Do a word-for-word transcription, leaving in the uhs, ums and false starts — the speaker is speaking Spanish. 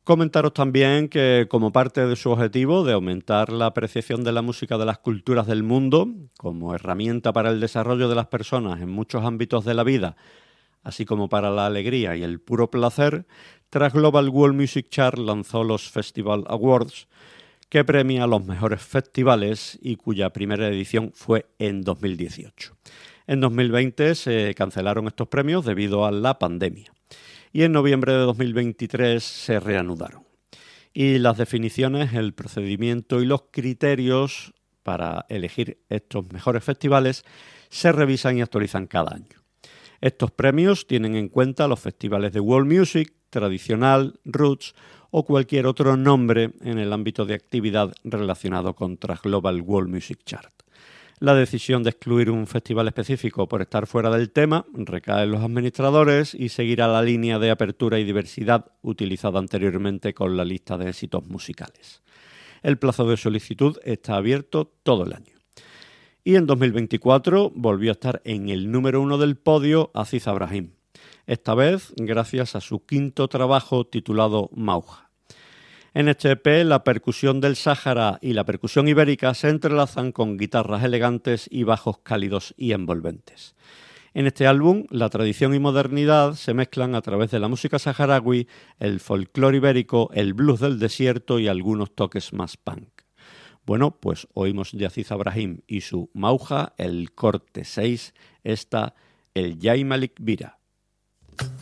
Comentaros también que, como parte de su objetivo de aumentar la apreciación de la música de las culturas del mundo, como herramienta para el desarrollo de las personas en muchos ámbitos de la vida, así como para la alegría y el puro placer, Transglobal World Music Chart lanzó los Festival Awards, que premia a los mejores festivales y cuya primera edición fue en dos mil dieciocho. En dos mil veinte se cancelaron estos premios debido a la pandemia y en noviembre de dos mil veintitrés se reanudaron. Y las definiciones, el procedimiento y los criterios para elegir estos mejores festivales se revisan y actualizan cada año. Estos premios tienen en cuenta los festivales de World Music, Tradicional, Roots o cualquier otro nombre en el ámbito de actividad relacionado con Transglobal World Music Chart. La decisión de excluir un festival específico por estar fuera del tema recae en los administradores y seguirá la línea de apertura y diversidad utilizada anteriormente con la lista de éxitos musicales. El plazo de solicitud está abierto todo el año. Y en dos mil veinticuatro volvió a estar en el número uno del podio Aziz Abrahim, esta vez gracias a su quinto trabajo titulado Mauja. En este E P, la percusión del Sáhara y la percusión ibérica se entrelazan con guitarras elegantes y bajos cálidos y envolventes. En este álbum, la tradición y modernidad se mezclan a través de la música saharaui, el folclore ibérico, el blues del desierto y algunos toques más punk. Bueno, pues oímos de Aziz Abrahim y su Mauja, el corte seis, está el Jay Malik Bira.